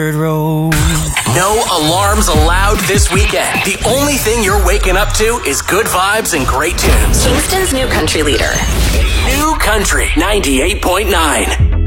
road. No alarms allowed this weekend. The only thing you're waking up to is good vibes and great tunes. Kingston's new country leader. New Country 98.9.